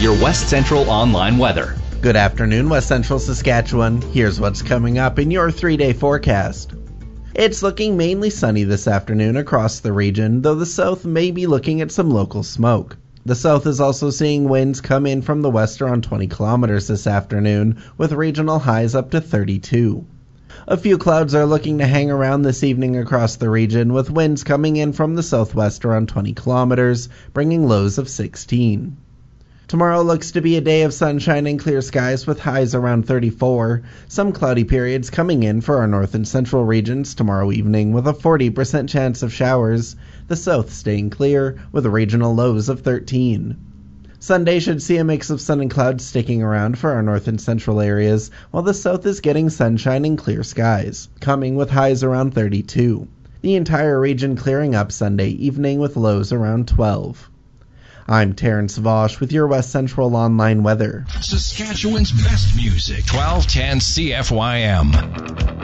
your West Central Online weather. Good afternoon, West Central Saskatchewan. Here's what's coming up in your 3-day forecast. It's looking mainly sunny this afternoon across the region, though the south may be looking at some local smoke. The south is also seeing winds come in from the west around 20 kilometers this afternoon, with regional highs up to 32. A few clouds are looking to hang around this evening across the region, with winds coming in from the southwest around 20 kilometers, bringing lows of 16. Tomorrow looks to be a day of sunshine and clear skies with highs around 34. Some cloudy periods coming in for our north and central regions tomorrow evening with a 40% chance of showers. The south staying clear with regional lows of 13. Sunday should see a mix of sun and clouds sticking around for our north and central areas, while the south is getting sunshine and clear skies, coming with highs around 32. The entire region clearing up Sunday evening with lows around 12. I'm Terrence Vosch with your West Central Online weather. Saskatchewan's best music, 1210 CFYM.